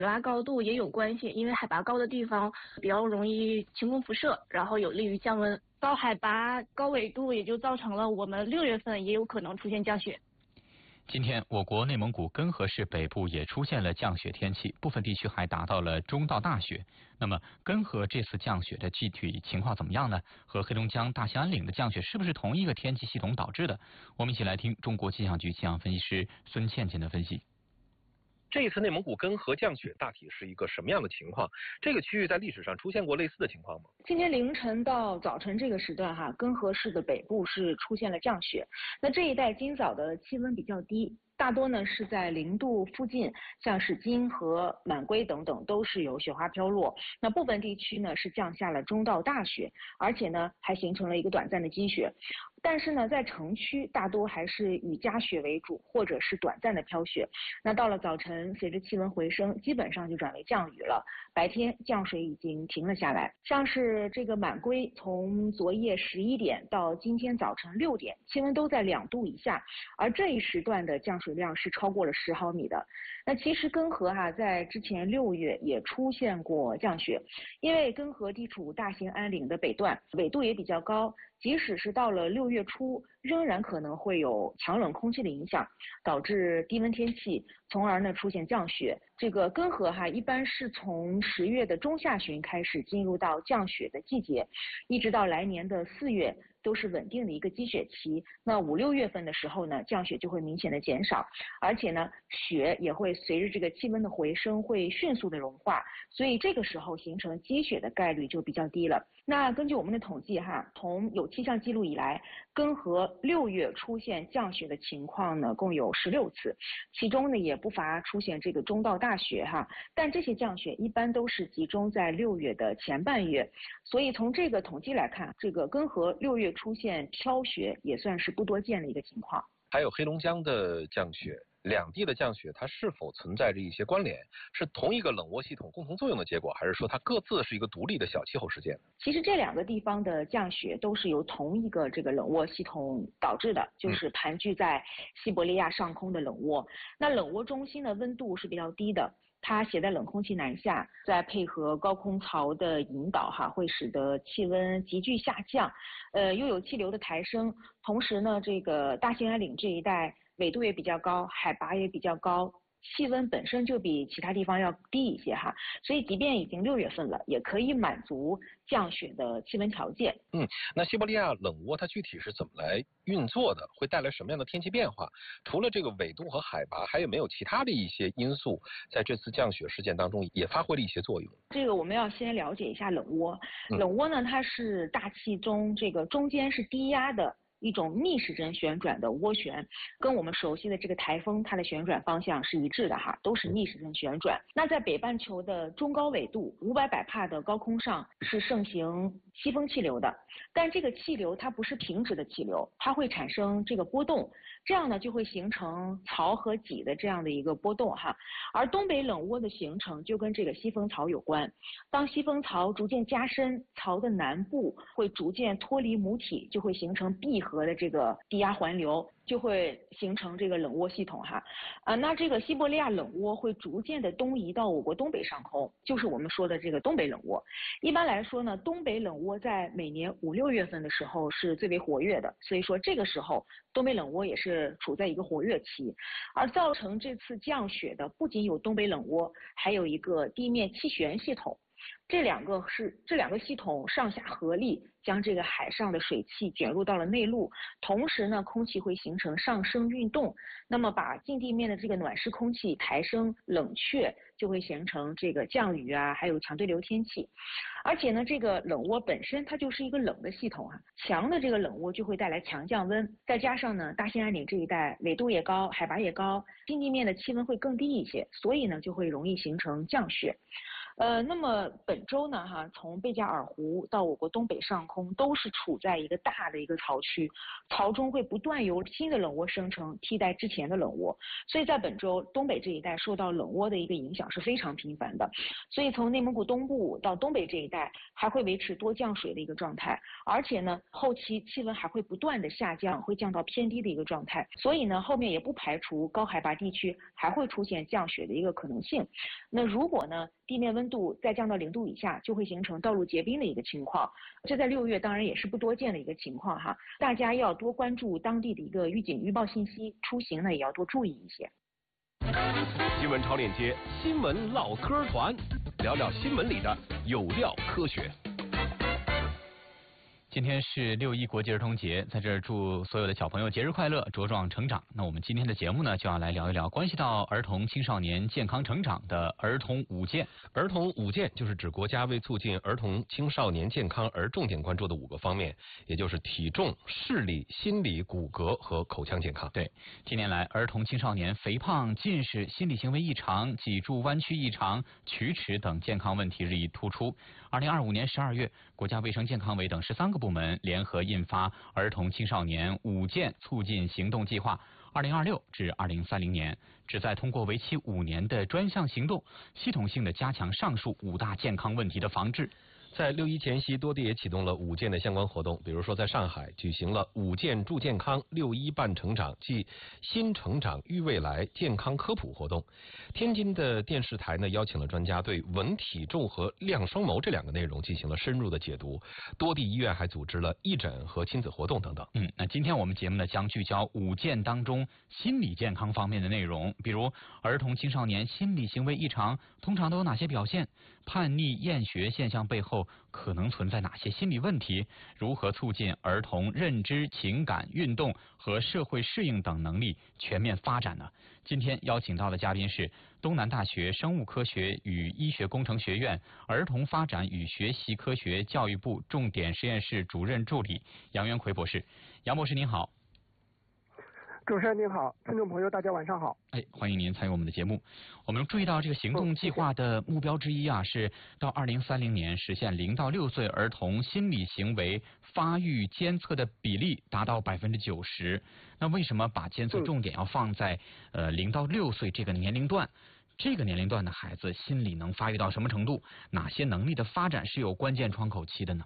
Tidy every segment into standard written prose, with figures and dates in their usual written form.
拉高度也有关系，因为海拔高的地方比较容易晴空辐射，然后有利于降温。高海拔、高纬度也就造成了我们6月份也有可能出现降雪。 今天，我国内蒙古根河市北部也出现了降雪天气，部分地区还达到了中到大雪。那么，根河这次降雪的具体情况怎么样呢？和黑龙江大兴安岭的降雪是不是同一个天气系统导致的？我们一起来听中国气象局气象分析师孙倩倩的分析。 这一次内蒙古根河降雪大体是一个什么样的情况？这个区域在历史上出现过类似的情况吗？ 今天凌晨到早晨这个时段根河市的北部是出现了降雪。那这一带今早的气温比较低，大多呢是在0度附近，像是金河、满归等等都是有雪花飘落。那部分地区呢是降下了中到大雪，而且呢还形成了一个短暂的积雪。但是呢，在城区大多还是以夹雪为主，或者是短暂的飘雪。那到了早晨，随着气温回升，基本上就转为降雨了。白天降水已经停了下来。像是这个满归，从昨夜11点到今天早晨6点，气温都在2度以下，而这一时段的降水量是超过了10毫米的。那其实根河在之前6月也出现过降雪，因为根河地处大兴安岭的北段，纬度也比较高。即使是到了6月初，仍然可能会有强冷空气的影响，导致低温天气，从而呢出现降雪。这个根河一般是从10月的中下旬开始进入到降雪的季节，一直到来年的4月都是稳定的一个积雪期。那5、6月份的时候呢，降雪就会明显的减少，而且呢雪也会随着这个气温的回升会迅速的融化，所以这个时候形成积雪的概率就比较低了。那根据我们的统计从有气象记录以来，根河6月出现降雪的情况呢共有16次，其中呢也不乏出现这个中到大雪但这些降雪一般都是集中在6月的前半月，所以从这个统计来看，这个根河6月出现飘雪也算是不多见的一个情况。 还有黑龙江的降雪，两地的降雪它是否存在着一些关联？是同一个冷涡系统共同作用的结果，还是说它各自是一个独立的小气候事件？ 其实这2个地方的降雪都是由同一个这个冷涡系统导致的，就是盘踞在西伯利亚上空的冷涡。那冷涡中心的温度是比较低的，它携带冷空气南下，再配合高空槽的引导会使得气温急剧下降，又有气流的抬升。同时呢，这个大兴安岭这一带纬度也比较高，海拔也比较高，气温本身就比其他地方要低一些所以即便已经6月份了，也可以满足降雪的气温条件。 那西伯利亚冷涡它具体是怎么来运作的？会带来什么样的天气变化？除了这个纬度和海拔，还有没有其他的一些因素在这次降雪事件当中也发挥了一些作用？ 这个我们要先了解一下冷涡。冷涡呢，它是大气中这个中间是低压的一种逆时针旋转的涡旋，跟我们熟悉的这个台风它的旋转方向是一致的都是逆时针旋转。那在北半球的中高纬度500百帕的高空上是盛行西风气流的，但这个气流它不是平直的气流，它会产生这个波动，这样呢就会形成槽和脊的这样的一个波动而东北冷涡的形成就跟这个西风槽有关。当西风槽逐渐加深，槽的南部会逐渐脱离母体，就会形成闭合的这个低压环流，就会形成这个冷涡系统那这个西伯利亚冷涡会逐渐的东移到我国东北上空，就是我们说的这个东北冷涡。一般来说呢，东北冷涡在每年5、6月份的时候是最为活跃的，所以说这个时候东北冷涡也是处在一个活跃期。而造成这次降雪的不仅有东北冷涡，还有一个地面气旋系统。这两个系统上下合力将这个海上的水汽卷入到了内陆，同时呢空气会形成上升运动，那么把近地面的这个暖湿空气抬升冷却，就会形成这个降雨还有强对流天气。而且呢这个冷涡本身它就是一个冷的系统强的这个冷涡就会带来强降温，再加上呢大兴安岭这一带纬度也高，海拔也高，近地面的气温会更低一些，所以呢就会容易形成降雪。 那么本周呢，从贝加尔湖到我国东北上空都是处在一个大的一个槽区，槽中会不断由新的冷窝生成，替代之前的冷窝，所以在本周东北这一带受到冷窝的一个影响是非常频繁的，所以从内蒙古东部到东北这一带还会维持多降水的一个状态，而且呢，后期气温还会不断的下降，会降到偏低的一个状态，所以呢，后面也不排除高海拔地区还会出现降雪的一个可能性。那如果呢，地面温度再降到0度以下，就会形成道路结冰的一个情况。这在6月当然也是不多见的一个情况哈，大家要多关注当地的一个预警预报信息，出行呢也要多注意一些。 新闻超链接，新闻唠嗑团，聊聊新闻里的有料科学。 今天是6·1国际儿童节，在这儿祝所有的小朋友节日快乐，茁壮成长。那我们今天的节目呢，就要来聊一聊关系到儿童青少年健康成长的儿童5件。 儿童5件就是指国家为促进儿童青少年健康而重点关注的5个方面，也就是体重、视力、心理、骨骼和口腔健康。 对，近年来儿童青少年肥胖、近视、心理行为异常、脊柱弯曲异常、龋齿等健康问题日益突出。2025年12月，国家卫生健康委等13个部门联合印发《儿童青少年5件促进行动计划（2026至2030年）》，旨在通过为期5年的专项行动，系统性的加强上述5大健康问题的防治。 在6·1前夕，多地也启动了5件的相关活动，比如说在上海举行了5件助健康6·1伴成长即新成长育未来健康科普活动。天津的电视台呢邀请了专家对稳体重和亮双眸这2个内容进行了深入的解读，多地医院还组织了义诊和亲子活动等等。 那今天我们节目呢将聚焦5件当中心理健康方面的内容，比如儿童青少年心理行为异常通常都有哪些表现，叛逆厌学现象背后可能存在哪些心理问题，如何促进儿童认知、情感、运动和社会适应等能力全面发展呢？今天邀请到的嘉宾是东南大学生物科学与医学工程学院儿童发展与学习科学教育部重点实验室主任助理杨元奎博士。杨博士您好。 主持人您好，听众朋友大家晚上好。 欢迎您参与我们的节目。我们注意到这个行动计划的目标之一是到2030年实现0到6岁儿童心理行为发育监测的比例达到90%。那为什么把监测重点要放在0到6岁这个年龄段？这个年龄段的孩子心理能发育到什么程度？哪些能力的发展是有关键窗口期的呢？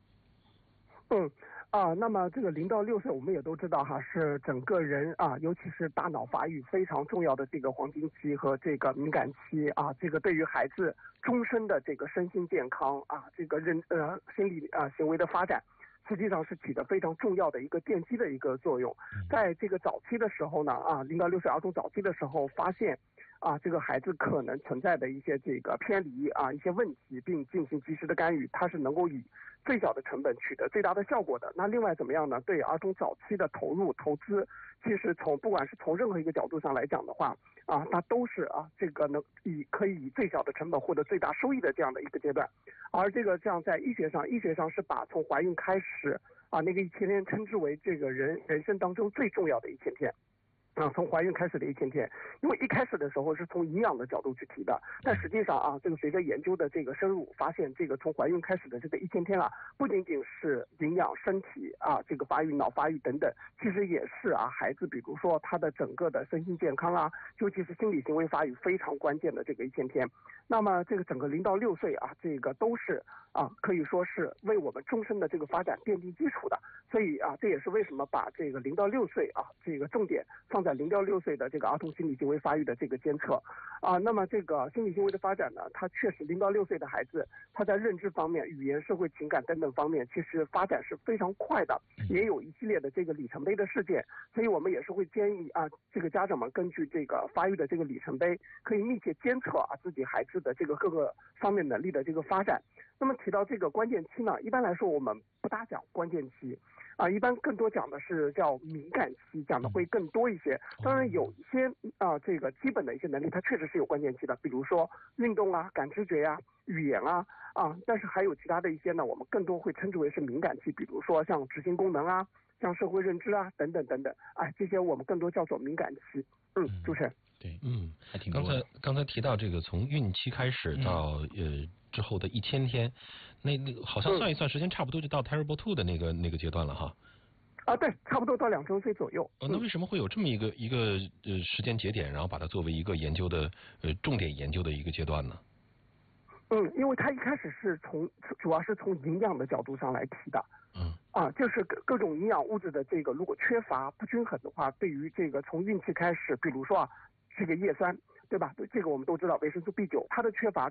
那么这个0到6岁我们也都知道是整个人尤其是大脑发育非常重要的这个黄金期和这个敏感期这个对于孩子终身的这个身心健康这个心理行为的发展，实际上是起着非常重要的一个奠基的一个作用。在这个早期的时候呢0到6岁儿童早期的时候发现这个孩子可能存在的一些这个偏离一些问题，并进行及时的干预，它是能够以最小的成本取得最大的效果的。那另外怎么样呢？对儿童早期的投资，其实不管是从任何一个角度上来讲的话它都是这个可以以最小的成本获得最大收益的这样的一个阶段。而这个像在医学上是把从怀孕开始那个1000天称之为这个人生当中最重要的1000天。从怀孕开始的1000天，因为一开始的时候是从营养的角度去提的，但实际上这个随着研究的这个深入，发现这个从怀孕开始的这个1000天不仅仅是营养、身体这个发育、脑发育等等，其实也是孩子比如说他的整个的身心健康尤其是心理行为发育非常关键的这个1000天。那么这个整个0到6岁这个都是可以说是为我们终身的这个发展奠定基础的。所以这也是为什么把这个0到6岁这个重点放在0到6岁的这个儿童心理行为发育的这个监测那么这个心理行为的发展呢，它确实0到6岁的孩子，他在认知方面、语言、社会、情感等等方面，其实发展是非常快的，也有一系列的这个里程碑的事件。所以我们也是会建议这个家长们根据这个发育的这个里程碑，可以密切监测自己孩子的这个各个方面能力的这个发展。那么提到这个关键期呢，一般来说我们不大讲关键期一般更多讲的是叫敏感期，讲的会更多一些。当然有一些这个基本的一些能力，它确实是有关键期的，比如说运动感知觉语言但是还有其他的一些呢，我们更多会称之为是敏感期，比如说像执行功能像社会认知等等等等，这些我们更多叫做敏感期。主持人。 对，还挺多的。 刚才提到这个从孕期开始到之后的1000天，那好像算一算时间差不多就到 Terrible 2的那个阶段了哈。 对，差不多到2周岁左右。 那为什么会有这么一个时间节点，然后把它作为一个研究的重点研究的一个阶段呢？ 因为它一开始是主要是从营养的角度上来提的。就是各种营养物质的这个如果缺乏不均衡的话，对于这个从孕期开始，比如说这个叶酸，对吧？这个我们都知道维生素 B9，它的缺乏